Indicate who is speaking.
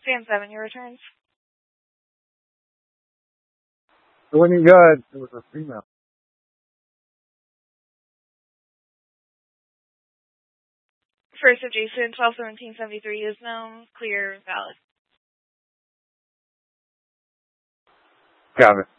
Speaker 1: Sam 7, your returns.
Speaker 2: When you got, it was a female.
Speaker 1: First of Jason, 12/17/73 is known, clear, valid.
Speaker 2: Got it.